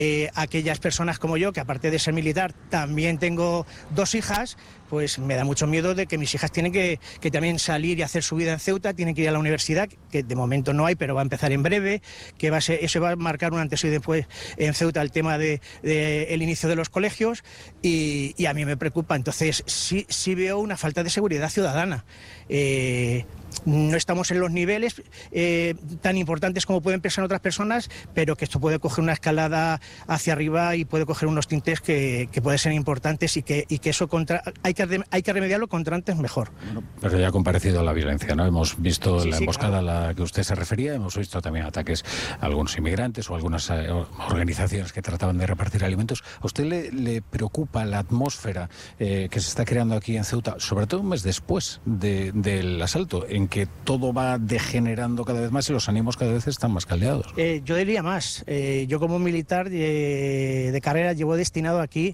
aquellas personas como yo, que aparte de ser militar, también tengo 2 hijas, pues me da mucho miedo de que mis hijas tienen que también salir y hacer su vida en Ceuta, tienen que ir a la universidad, que de momento no hay, pero va a empezar en breve, que eso va a marcar un antes y después en Ceuta, el tema de el inicio de los colegios, y a mí me preocupa. Entonces sí veo una falta de seguridad ciudadana. No estamos en los niveles tan importantes como pueden pensar otras personas, pero que esto puede coger una escalada hacia arriba y puede coger unos tintes que pueden ser importantes, y que eso hay que remediarlo contra antes mejor. Bueno, pero ya ha comparecido la violencia, ¿no? Hemos visto la emboscada a la que usted se refería, hemos visto también ataques a algunos inmigrantes o a algunas organizaciones que trataban de repartir alimentos. ¿A usted le preocupa la atmósfera que se está creando aquí en Ceuta, sobre todo un mes después del asalto, en que todo va degenerando cada vez más y los ánimos cada vez están más caldeados? Yo diría más. Yo como militar de carrera llevo destinado aquí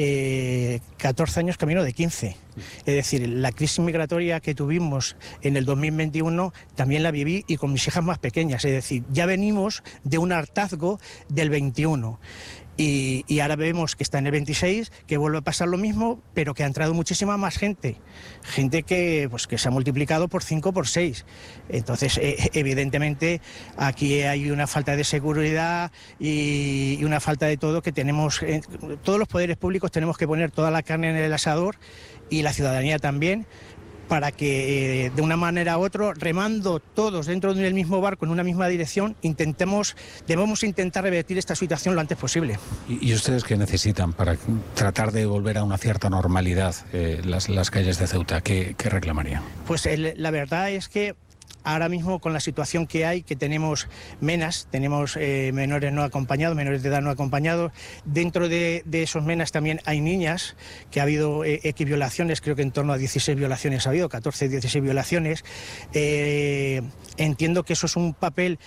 14 años, camino de 15. Es decir, la crisis migratoria que tuvimos en el 2021 también la viví, y con mis hijas más pequeñas. Es decir, ya venimos de un hartazgo del 21. Y ahora vemos que está en el 26, que vuelve a pasar lo mismo, pero que ha entrado muchísima más gente que se ha multiplicado por 5, por 6. Entonces, evidentemente, aquí hay una falta de seguridad y una falta de todo, que tenemos, todos los poderes públicos tenemos que poner toda la carne en el asador, y la ciudadanía también, para que de una manera u otra, remando todos dentro del mismo barco en una misma dirección, debemos intentar revertir esta situación lo antes posible. ¿Y ustedes qué necesitan para tratar de volver a una cierta normalidad las calles de Ceuta? ¿Qué reclamarían? Pues la verdad es que ahora mismo, con la situación que hay, que tenemos menas, tenemos menores no acompañados, menores de edad no acompañados. Dentro de esos menas también hay niñas, que ha habido X violaciones, creo que en torno a 16 violaciones ha habido, 14, 16 violaciones. Entiendo que eso es un papel,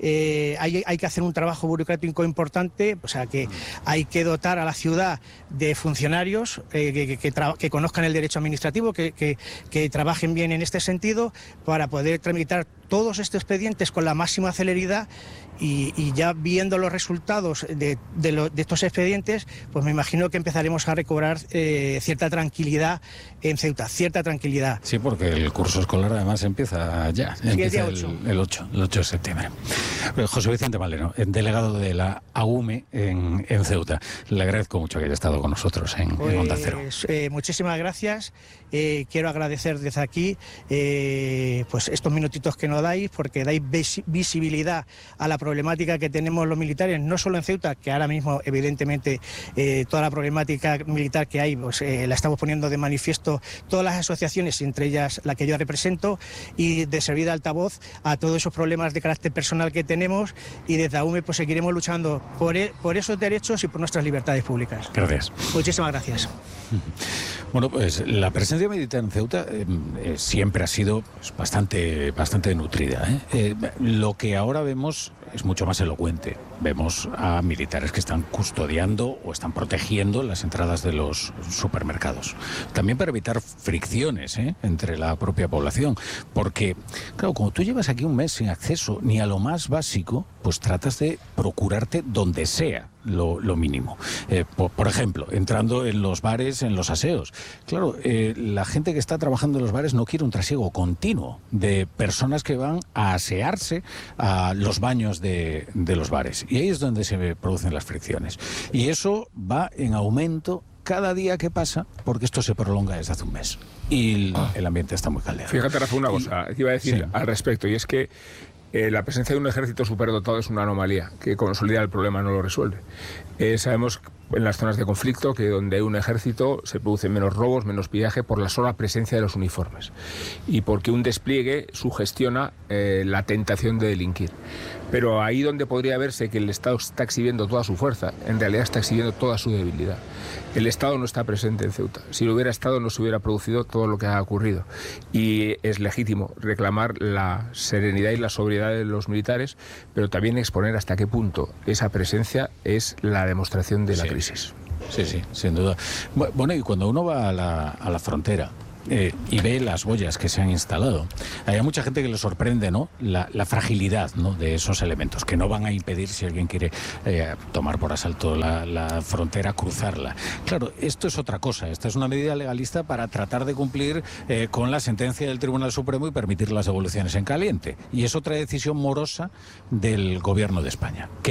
hay que hacer un trabajo burocrático importante, o sea que hay que dotar a la ciudad de funcionarios que conozcan el derecho administrativo, que trabajen bien en este sentido, para poder tramitar todos estos expedientes con la máxima celeridad, y ya viendo los resultados de estos expedientes, pues me imagino que empezaremos a recobrar cierta tranquilidad en Ceuta, cierta tranquilidad. Sí, porque el curso escolar además empieza ya, empieza el 8 de septiembre. José Vicente Maleno, delegado de la AUME en Ceuta, le agradezco mucho que haya estado con nosotros en Onda Cero. Muchísimas gracias. Quiero agradecer desde aquí pues estos minutitos que nos dais, porque dais visibilidad a la problemática que tenemos los militares, no solo en Ceuta, que ahora mismo evidentemente toda la problemática militar que hay, pues la estamos poniendo de manifiesto todas las asociaciones, entre ellas la que yo represento, y de servir de altavoz a todos esos problemas de carácter personal que tenemos, y desde AUME pues seguiremos luchando por esos derechos y por nuestras libertades públicas. Gracias. Muchísimas gracias. Bueno, pues la presencia militar en Ceuta siempre ha sido pues, bastante nutrida. Lo que ahora vemos es mucho más elocuente. Vemos a militares que están custodiando o están protegiendo las entradas de los supermercados. También para evitar fricciones entre la propia población. Porque, claro, como tú llevas aquí un mes sin acceso ni a lo más básico, pues tratas de procurarte donde sea lo mínimo. Por ejemplo, entrando en los bares, en los aseos. Claro, la gente que está trabajando en los bares no quiere un trasiego continuo de personas que van a asearse a los baños de los bares. Y ahí es donde se producen las fricciones. Y eso va en aumento cada día que pasa, porque esto se prolonga desde hace un mes. Y el ambiente está muy caldeado. Fíjate, Rafa, una cosa que iba a decir al respecto, y es que la presencia de un ejército superdotado es una anomalía que consolida el problema, no lo resuelve. Sabemos en las zonas de conflicto que donde hay un ejército se producen menos robos, menos pillaje por la sola presencia de los uniformes, y porque un despliegue sugestiona la tentación de delinquir. Pero ahí donde podría verse que el Estado está exhibiendo toda su fuerza, en realidad está exhibiendo toda su debilidad. El Estado no está presente en Ceuta. Si lo hubiera estado, no se hubiera producido todo lo que ha ocurrido. Y es legítimo reclamar la serenidad y la sobriedad de los militares, pero también exponer hasta qué punto esa presencia es la demostración de la crisis. Sí, sin duda. Bueno, y cuando uno va a la frontera, y ve las boyas que se han instalado, hay mucha gente que le sorprende, ¿no?, la fragilidad, ¿no?, de esos elementos, que no van a impedir, si alguien quiere tomar por asalto la frontera, cruzarla. Claro, esto es otra cosa. Esta es una medida legalista para tratar de cumplir con la sentencia del Tribunal Supremo y permitir las devoluciones en caliente. Y es otra decisión morosa del Gobierno de España.